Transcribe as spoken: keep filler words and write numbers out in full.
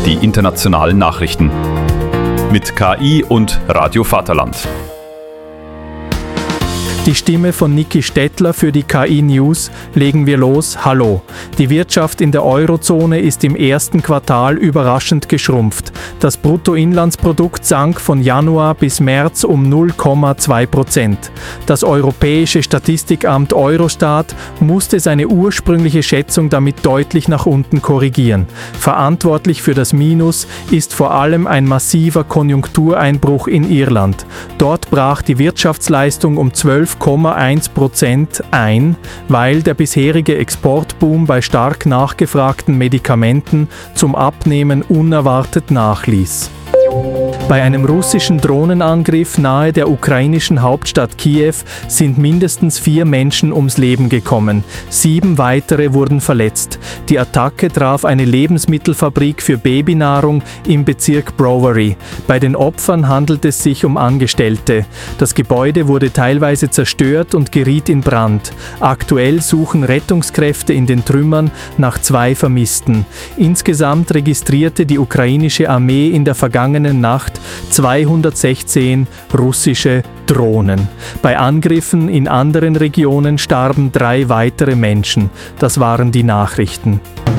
die internationalen Nachrichten. Mit K I und Radio Vaterland. Die Stimme von Niki Stettler für die K I-News. Legen wir los. Hallo. Die Wirtschaft in der Eurozone ist im ersten Quartal überraschend geschrumpft. Das Bruttoinlandsprodukt sank von Januar bis März um null Komma zwei Prozent. Das europäische Statistikamt Eurostat musste seine ursprüngliche Schätzung damit deutlich nach unten korrigieren. Verantwortlich für das Minus ist vor allem ein massiver Konjunktureinbruch in Irland. Dort brach die Wirtschaftsleistung um zwölf Komma eins Prozent ein, weil der bisherige Exportboom bei stark nachgefragten Medikamenten zum Abnehmen unerwartet nachließ. Bei einem russischen Drohnenangriff nahe der ukrainischen Hauptstadt Kiew sind mindestens vier Menschen ums Leben gekommen. Sieben weitere wurden verletzt. Die Attacke traf eine Lebensmittelfabrik für Babynahrung im Bezirk Brovary. Bei den Opfern handelt es sich um Angestellte. Das Gebäude wurde teilweise zerstört und geriet in Brand. Aktuell suchen Rettungskräfte in den Trümmern nach zwei Vermissten. Insgesamt registrierte die ukrainische Armee in der vergangenen Nacht zweihundertsechzehn russische Drohnen. Bei Angriffen in anderen Regionen starben drei weitere Menschen. Das waren die Nachrichten.